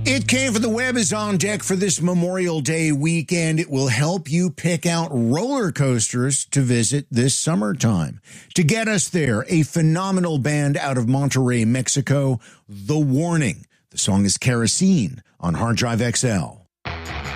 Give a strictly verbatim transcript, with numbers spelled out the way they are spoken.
It Came from the Web is on deck for this Memorial Day weekend. It will help you pick out roller coasters to visit this summertime. To get us there, a phenomenal band out of Monterrey, Mexico, The Warning. The song is Kerosene on Hard Drive X L.